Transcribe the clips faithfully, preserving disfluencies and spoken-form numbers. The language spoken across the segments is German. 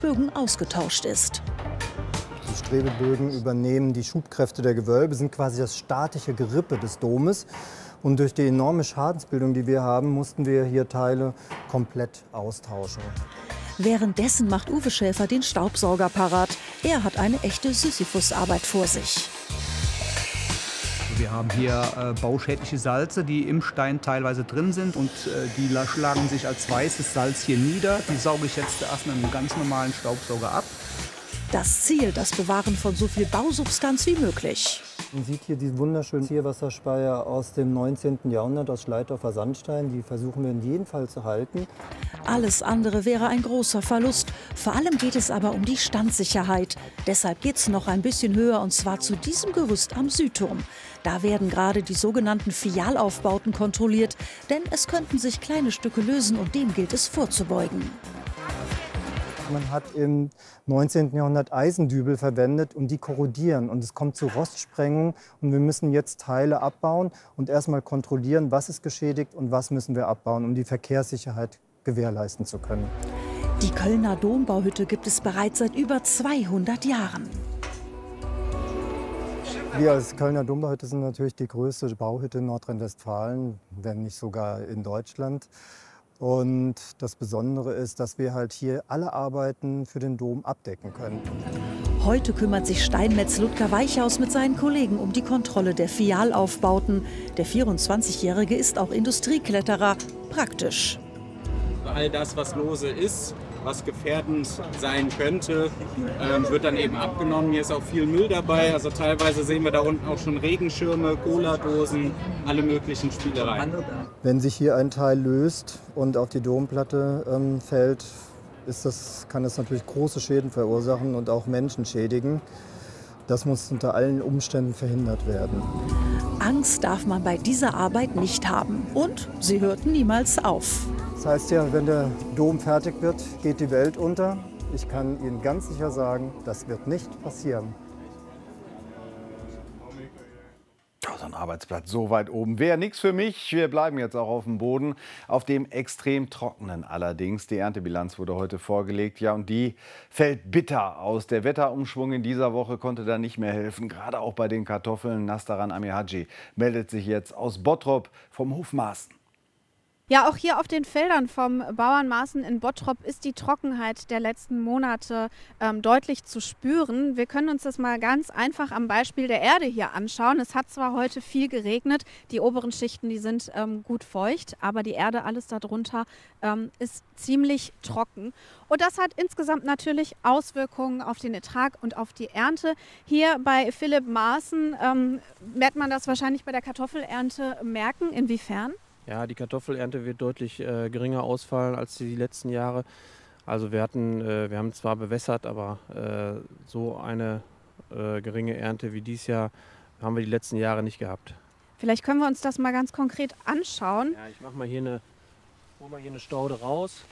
Bögen ausgetauscht ist. Die Strebebögen übernehmen die Schubkräfte der Gewölbe, sind quasi das statische Gerippe des Domes. Und durch die enorme Schadensbildung, die wir haben, mussten wir hier Teile komplett austauschen. Währenddessen macht Uwe Schäfer den Staubsauger parat. Er hat eine echte Sisyphus-Arbeit vor sich. Wir haben hier äh, bauschädliche Salze, die im Stein teilweise drin sind. Und äh, die schlagen sich als weißes Salz hier nieder. Die sauge ich jetzt erst mit einem ganz normalen Staubsauger ab. Das Ziel, das Bewahren von so viel Bausubstanz wie möglich. Man sieht hier diesen wunderschönen Zielwasserspeier aus dem neunzehnten Jahrhundert, aus Schleitdorfer Sandstein. Die versuchen wir in jedem Fall zu halten. Alles andere wäre ein großer Verlust. Vor allem geht es aber um die Standsicherheit. Deshalb geht es noch ein bisschen höher, und zwar zu diesem Gerüst am Südturm. Da werden gerade die sogenannten Fialaufbauten kontrolliert, denn es könnten sich kleine Stücke lösen und dem gilt es vorzubeugen. Man hat im neunzehnten Jahrhundert Eisendübel verwendet und die korrodieren. Und es kommt zu Rostsprengung und wir müssen jetzt Teile abbauen und erstmal kontrollieren, was ist geschädigt und was müssen wir abbauen, um die Verkehrssicherheit gewährleisten zu können. Die Kölner Dombauhütte gibt es bereits seit über zweihundert Jahren. Wir als Kölner Dombauhütte sind natürlich die größte Bauhütte in Nordrhein-Westfalen, wenn nicht sogar in Deutschland. Und das Besondere ist, dass wir halt hier alle Arbeiten für den Dom abdecken können. Heute kümmert sich Steinmetz Ludger Weichhaus mit seinen Kollegen um die Kontrolle der Fialaufbauten. Der vierundzwanzigjährige ist auch Industriekletterer. Praktisch. All das, was lose ist, was gefährdend sein könnte, ähm, wird dann eben abgenommen. Hier ist auch viel Müll dabei. Also teilweise sehen wir da unten auch schon Regenschirme, Cola-Dosen, alle möglichen Spielereien. Wenn sich hier ein Teil löst und auf die Domplatte ähm, fällt, ist das, kann das natürlich große Schäden verursachen und auch Menschen schädigen. Das muss unter allen Umständen verhindert werden. Angst darf man bei dieser Arbeit nicht haben. Und sie hört niemals auf. Das heißt ja, wenn der Dom fertig wird, geht die Welt unter. Ich kann Ihnen ganz sicher sagen, das wird nicht passieren. So ein Arbeitsplatz so weit oben wäre nichts für mich. Wir bleiben jetzt auch auf dem Boden, auf dem extrem trockenen allerdings. Die Erntebilanz wurde heute vorgelegt, ja, und die fällt bitter aus. Der Wetterumschwung in dieser Woche konnte da nicht mehr helfen, gerade auch bei den Kartoffeln. Nastaran Amihaji meldet sich jetzt aus Bottrop vom Hof Maaßen. Ja, auch hier auf den Feldern vom Bauern Maaßen in Bottrop ist die Trockenheit der letzten Monate ähm, deutlich zu spüren. Wir können uns das mal ganz einfach am Beispiel der Erde hier anschauen. Es hat zwar heute viel geregnet, die oberen Schichten, die sind ähm, gut feucht, aber die Erde, alles darunter, ähm, ist ziemlich trocken. Und das hat insgesamt natürlich Auswirkungen auf den Ertrag und auf die Ernte. Hier bei Philipp Maaßen ähm, wird man das wahrscheinlich bei der Kartoffelernte merken. Inwiefern? Ja, die Kartoffelernte wird deutlich äh, geringer ausfallen als die letzten Jahre. Also wir hatten, äh, wir haben zwar bewässert, aber äh, so eine äh, geringe Ernte wie dieses Jahr haben wir die letzten Jahre nicht gehabt. Vielleicht können wir uns das mal ganz konkret anschauen. Ja, ich mache mal hier eine, hol mal hier eine Staude raus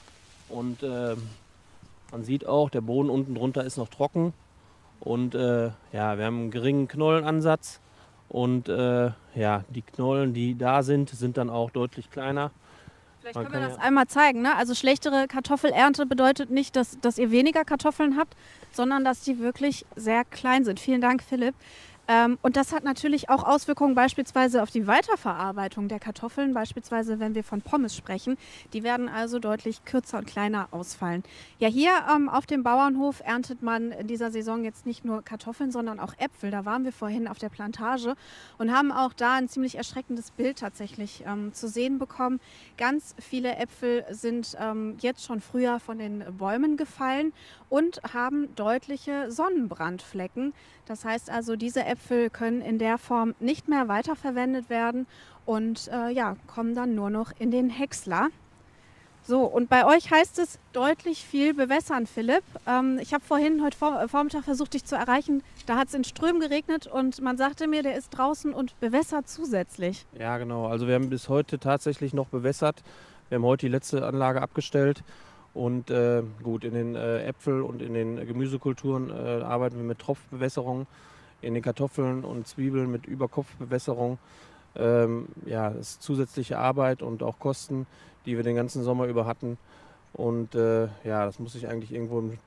und äh, man sieht auch, der Boden unten drunter ist noch trocken und äh, ja, wir haben einen geringen Knollenansatz. Und äh, ja, die Knollen, die da sind, sind dann auch deutlich kleiner. Vielleicht können wir das einmal zeigen, ne? Also schlechtere Kartoffelernte bedeutet nicht, dass, dass ihr weniger Kartoffeln habt, sondern dass die wirklich sehr klein sind. Vielen Dank, Philipp. Ähm, und das hat natürlich auch Auswirkungen beispielsweise auf die Weiterverarbeitung der Kartoffeln, beispielsweise wenn wir von Pommes sprechen. Die werden also deutlich kürzer und kleiner ausfallen. Ja, hier ähm, auf dem Bauernhof erntet man in dieser Saison jetzt nicht nur Kartoffeln, sondern auch Äpfel. Da waren wir vorhin auf der Plantage und haben auch da ein ziemlich erschreckendes Bild tatsächlich ähm, zu sehen bekommen. Ganz viele Äpfel sind ähm, jetzt schon früher von den Bäumen gefallen und haben deutliche Sonnenbrandflecken. Das heißt also, diese Äpfel können in der Form nicht mehr weiterverwendet werden und äh, ja, kommen dann nur noch in den Häcksler. So, und bei euch heißt es deutlich viel bewässern, Philipp. Ähm, ich habe vorhin heute vor, Vormittag versucht, dich zu erreichen. Da hat es in Strömen geregnet und man sagte mir, der ist draußen und bewässert zusätzlich. Ja, genau. Also wir haben bis heute tatsächlich noch bewässert. Wir haben heute die letzte Anlage abgestellt. Und äh, gut, in den äh, Äpfel und in den Gemüsekulturen äh, arbeiten wir mit Tropfbewässerung, in den Kartoffeln und Zwiebeln mit Überkopfbewässerung. Ähm, ja, das ist zusätzliche Arbeit und auch Kosten, die wir den ganzen Sommer über hatten. Und äh, ja, das muss sich eigentlich irgendwo im